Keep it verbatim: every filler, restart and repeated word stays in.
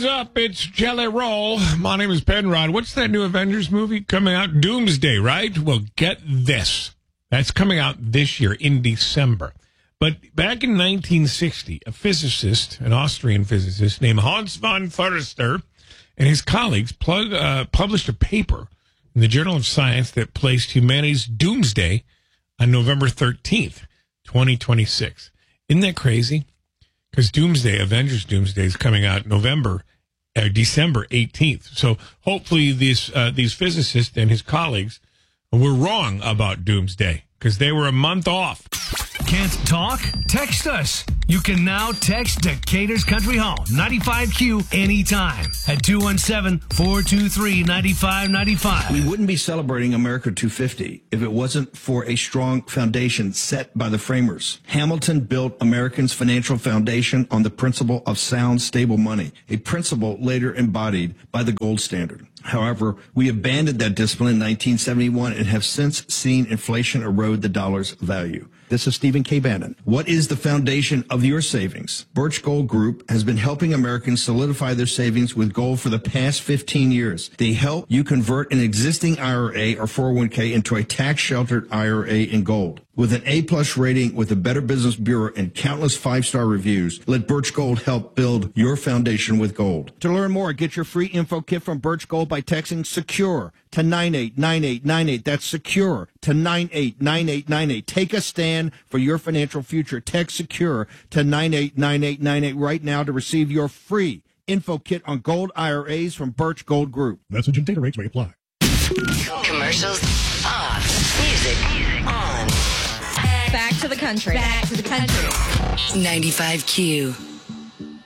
Hands up, it's Jelly Roll. My name is Penrod. What's that new Avengers movie coming out? Doomsday, right? Well, get this. That's coming out this year in December. But back in nineteen sixty, a physicist, an Austrian physicist named Hans von Förster, and his colleagues plug, uh, published a paper in the Journal of Science that placed humanity's doomsday on November thirteenth, twenty twenty-six. Isn't that crazy? Because Doomsday, Avengers Doomsday, is coming out November, uh, December eighteenth. So hopefully these uh, these physicists and his colleagues were wrong about Doomsday because they were a month off. Can't talk? Text us. You can now text Decatur's Country Home, ninety-five Q, anytime at two one seven, four two three, nine five nine five. We wouldn't be celebrating America two fifty if it wasn't for a strong foundation set by the framers. Hamilton built Americans' financial foundation on the principle of sound, stable money, a principle later embodied by the gold standard. However, we abandoned that discipline in nineteen seventy-one and have since seen inflation erode the dollar's value. This is Stephen K. Bannon. What is the foundation of your savings? Birch Gold Group has been helping Americans solidify their savings with gold for the past fifteen years. They help you convert an existing I R A or four oh one K into a tax-sheltered I R A in gold. With an A-plus rating with the Better Business Bureau and countless five-star reviews, let Birch Gold help build your foundation with gold. To learn more, get your free info kit from Birch Gold by texting SECURE to nine eight nine eight nine eight. That's SECURE to nine eight nine eight nine eight. Take a stand for your financial future. Text SECURE to nine eight nine eight nine eight right now to receive your free info kit on gold I R As from Birch Gold Group. Message and data rates may apply. Commercials off. Music on. Back to the country. Back to the country. ninety-five Q.